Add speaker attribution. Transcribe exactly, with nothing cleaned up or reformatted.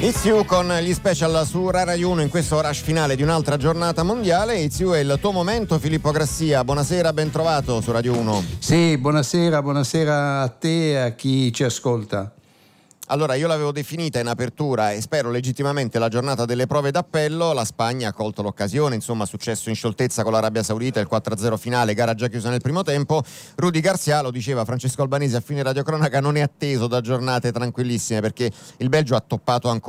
Speaker 1: It's You con gli special su Rai uno in questo rush finale di un'altra giornata mondiale. It's You è il tuo momento, Filippo Grassia. Buonasera, ben trovato su Radio uno.
Speaker 2: Sì, buonasera, buonasera a te e a chi ci ascolta.
Speaker 1: Allora, io l'avevo definita in apertura e spero legittimamente la giornata delle prove d'appello. La Spagna ha colto l'occasione, insomma, successo in scioltezza con l'Arabia Saudita, il quattro a zero finale, gara già chiusa nel primo tempo. Rudy Garcia, lo diceva Francesco Albanese a fine radiocronaca, non è atteso da giornate tranquillissime perché il Belgio ha toppato ancora